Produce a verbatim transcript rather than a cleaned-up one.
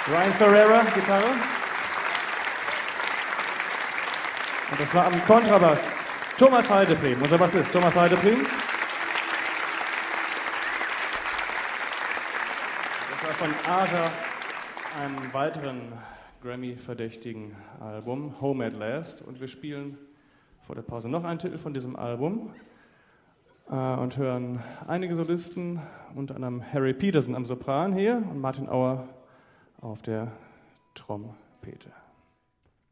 Ryan Ferreira, Gitarre. Und das war am Kontrabass Thomas Heidepriem, unser Bassist Thomas Heidepriem. Das war von Aja, einem weiteren Grammy-verdächtigen Album, Home at Last. Und wir spielen vor der Pause noch einen Titel von diesem Album äh, und hören einige Solisten, unter anderem Harry Peterson am Sopran hier und Martin Auer auf der Trompete.